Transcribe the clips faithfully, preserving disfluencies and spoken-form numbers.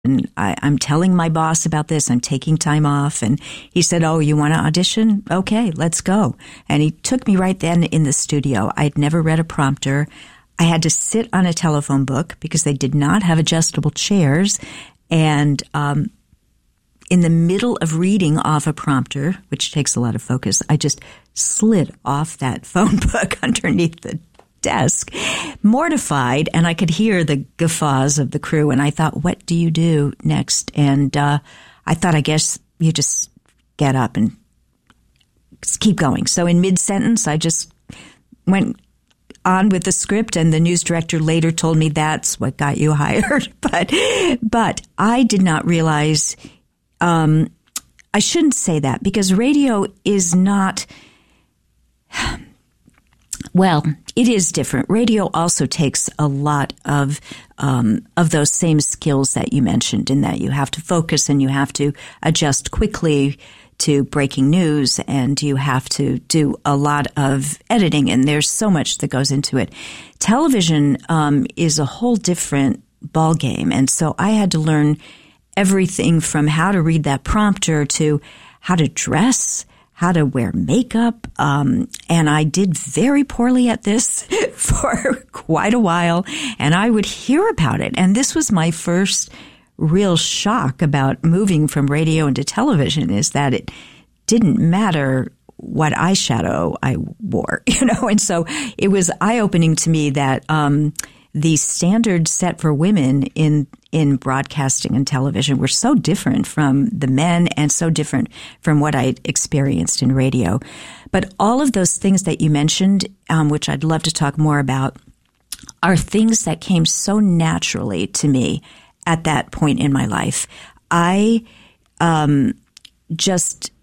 And I, I'm telling my boss about this. I'm taking time off. And he said, oh, you want to audition? Okay, let's go. And he took me right then in the studio. I'd never read a prompter. I had to sit on a telephone book because they did not have adjustable chairs. And um, in the middle of reading off a prompter, which takes a lot of focus, I just slid off that phone book underneath the desk, mortified, and I could hear the guffaws of the crew. And I thought, what do you do next? And uh, I thought, I guess you just get up and keep going. So in mid-sentence, I just went on with the script, and the news director later told me that's what got you hired. but but I did not realize, um, I shouldn't say that, because radio is not... Well, it is different. Radio also takes a lot of um, of those same skills that you mentioned, in that you have to focus and you have to adjust quickly to breaking news, and you have to do a lot of editing, and there's so much that goes into it. Television um, is a whole different ballgame, and so I had to learn everything from how to read that prompter to how to dress, how to wear makeup, um, and I did very poorly at this for quite a while, and I would hear about it. And this was my first real shock about moving from radio into television, is that it didn't matter what eyeshadow I wore, you know, and so it was eye-opening to me that um, the standards set for women in in broadcasting and television were so different from the men, and so different from what I experienced in radio. But all of those things that you mentioned, um, which I'd love to talk more about, are things that came so naturally to me at that point in my life. I um, just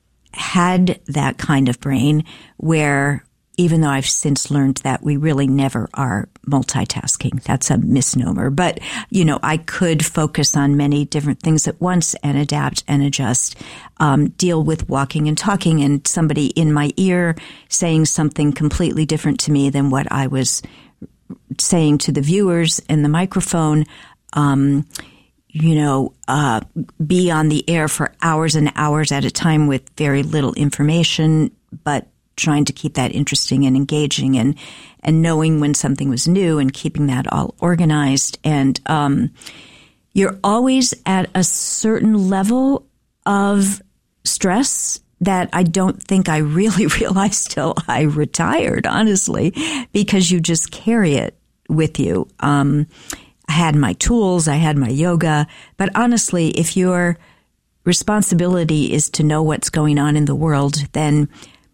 had that kind of brain where, even though I've since learned that we really never are multitasking. That's a misnomer. But, you know, I could focus on many different things at once and adapt and adjust, um, deal with walking and talking and somebody in my ear saying something completely different to me than what I was saying to the viewers in the microphone. Um, you know, uh, be on the air for hours and hours at a time with very little information, but trying to keep that interesting and engaging, and and knowing when something was new and keeping that all organized. And um, you're always at a certain level of stress that I don't think I really realized till I retired, honestly, because you just carry it with you. Um, I had my tools, I had my yoga, but honestly, if your responsibility is to know what's going on in the world, then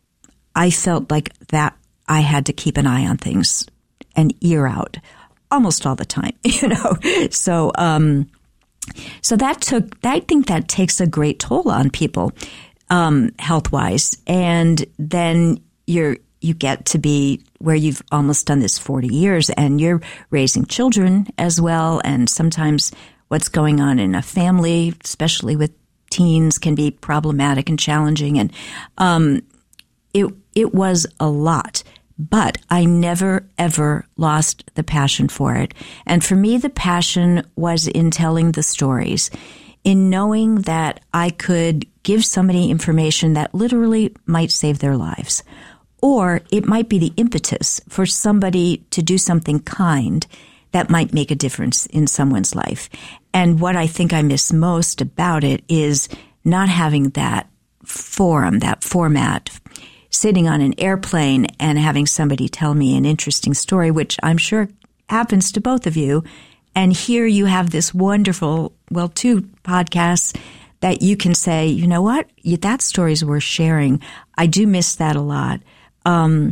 I felt like that I had to keep an eye on things, an ear out, almost all the time, you know. So, um, so that took. I think that takes a great toll on people, um, health wise. And then you're you get to be where you've almost done this forty years, and you're raising children as well. And sometimes what's going on in a family, especially with teens, can be problematic and challenging. And um, it it was a lot. But I never, ever lost the passion for it. And for me, the passion was in telling the stories, in knowing that I could give somebody information that literally might save their lives. Or it might be the impetus for somebody to do something kind that might make a difference in someone's life. And what I think I miss most about it is not having that forum, that format, sitting on an airplane and having somebody tell me an interesting story, which I'm sure happens to both of you. And here you have this wonderful, well, two podcasts that you can say, you know what, that story's worth sharing. I do miss that a lot. Um,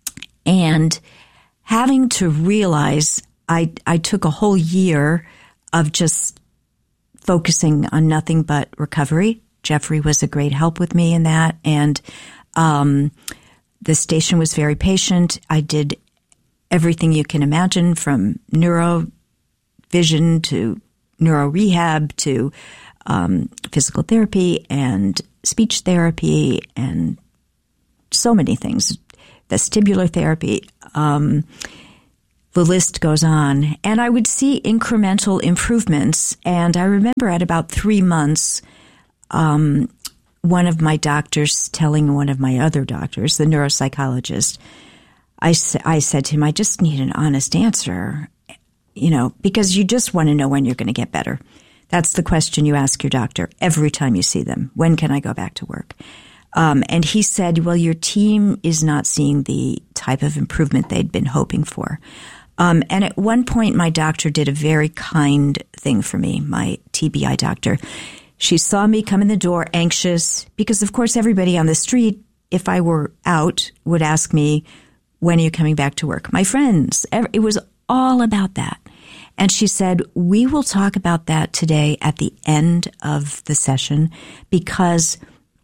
and having to realize I, I took a whole year of just focusing on nothing but recovery. Jeffrey was a great help with me in that. And Um, the station was very patient. I did everything you can imagine, from neuro vision to neuro rehab to um, physical therapy and speech therapy and so many things, vestibular therapy. Um, the list goes on. And I would see incremental improvements. And I remember at about three months, um, one of my doctors telling one of my other doctors, the neuropsychologist, I, I said to him, I just need an honest answer, you know, because you just want to know when you're going to get better. That's the question you ask your doctor every time you see them. When can I go back to work? Um, and he said, well, your team is not seeing the type of improvement they'd been hoping for. Um, and at one point, my doctor did a very kind thing for me, my T B I doctor. She saw me come in the door anxious because, of course, everybody on the street, if I were out, would ask me, when are you coming back to work? My friends, it was all about that. And she said, we will talk about that today at the end of the session, because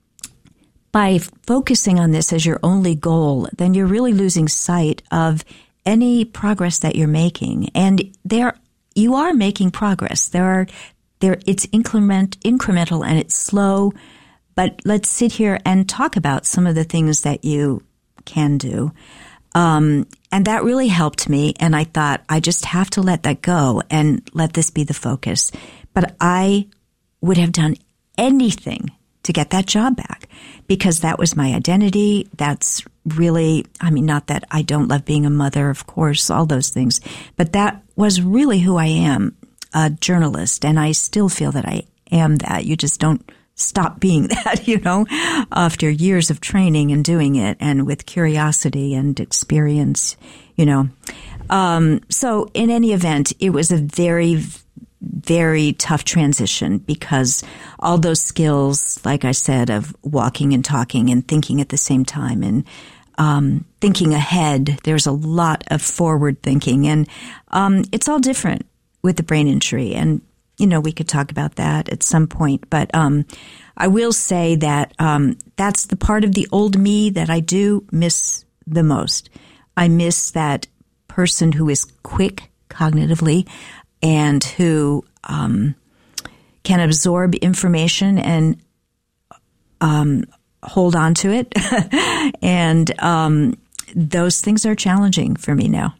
by focusing on this as your only goal, then you're really losing sight of any progress that you're making. And there, you are making progress. There are, there, it's increment, incremental and it's slow, but let's sit here and talk about some of the things that you can do. Um, and that really helped me. And I thought, I just have to let that go and let this be the focus. But I would have done anything to get that job back, because that was my identity. That's really, I mean, not that I don't love being a mother, of course, all those things, but that was really who I am, a journalist. And I still feel that I am that. You just don't stop being that, you know, after years of training and doing it, and with curiosity and experience, you know. Um, so in any event, it was a very, very tough transition, because all those skills, like I said, of walking and talking and thinking at the same time, and um, thinking ahead, there's a lot of forward thinking, and um, it's all different with the brain injury. And you know, we could talk about that at some point, but um, I will say that um, that's the part of the old me that I do miss the most. I miss that person who is quick cognitively and who um, can absorb information and um, hold on to it. and um, those things are challenging for me now.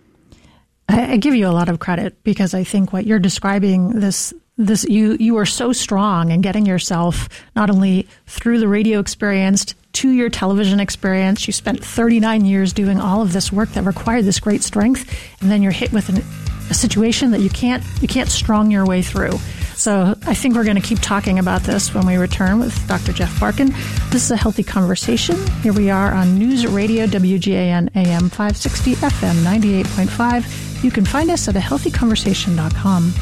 I give you a lot of credit, because I think what you're describing, this, this, you, you are so strong in getting yourself not only through the radio experience to your television experience. You spent thirty-nine years doing all of this work that required this great strength, and then you're hit with an, a situation that you can't, you can't strong your way through. So I think we're going to keep talking about this when we return with Doctor Jeff Barkan. This is A Healthy Conversation. Here we are on News Radio W G A N A M five sixty, F M ninety-eight point five. You can find us at a healthy conversation dot com.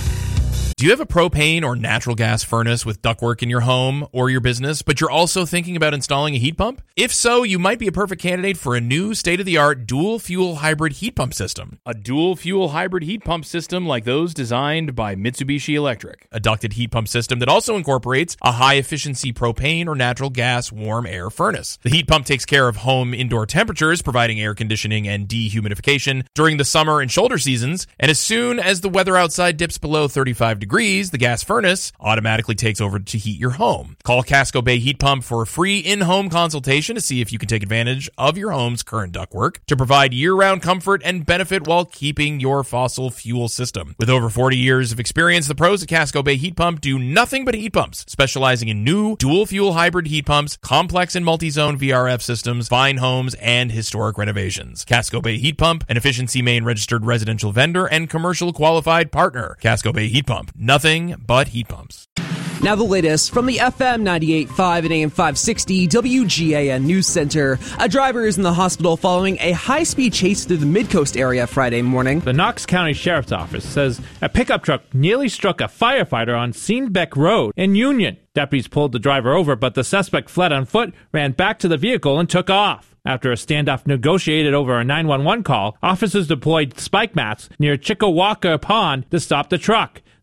Do you have a propane or natural gas furnace with ductwork in your home or your business, but you're also thinking about installing a heat pump? If so, you might be a perfect candidate for a new state-of-the-art dual-fuel hybrid heat pump system. A dual-fuel hybrid heat pump system like those designed by Mitsubishi Electric. A ducted heat pump system that also incorporates a high-efficiency propane or natural gas warm air furnace. The heat pump takes care of home indoor temperatures, providing air conditioning and dehumidification during the summer and shoulder seasons, and as soon as the weather outside dips below thirty-five degrees, degrees, the gas furnace automatically takes over to heat your home. Call Casco Bay Heat Pump for a free in-home consultation to see if you can take advantage of your home's current ductwork to provide year-round comfort and benefit while keeping your fossil fuel system. With over forty years of experience, the pros at Casco Bay Heat Pump do nothing but heat pumps, specializing in new dual-fuel hybrid heat pumps, complex and multi-zone V R F systems, fine homes, and historic renovations. Casco Bay Heat Pump, an Efficiency Maine registered residential vendor and commercial qualified partner. Casco Bay Heat Pump. Nothing but heat pumps. Now the latest from the F M ninety-eight point five and A M five sixty W G A N News Center. A driver is in the hospital following a high-speed chase through the Midcoast area Friday morning. The Knox County Sheriff's Office says a pickup truck nearly struck a firefighter on Seenbeck Road in Union. Deputies pulled the driver over, but the suspect fled on foot, ran back to the vehicle, and took off. After a standoff negotiated over a nine one one call, officers deployed spike mats near Chickawawa Pond to stop the truck.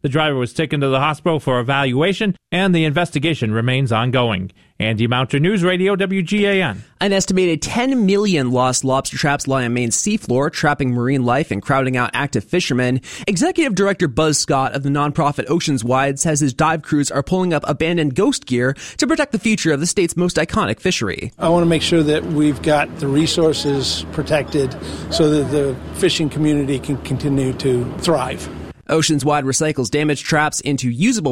The driver was taken to the hospital for evaluation, and the investigation remains ongoing. Andy Mounter, News Radio, W G A N. An estimated ten million lost lobster traps lie on Maine's seafloor, trapping marine life and crowding out active fishermen. Executive Director Buzz Scott of the nonprofit Oceans Wide says his dive crews are pulling up abandoned ghost gear to protect the future of the state's most iconic fishery. I want to make sure that we've got the resources protected so that the fishing community can continue to thrive. Oceans Wide recycles damaged traps into usable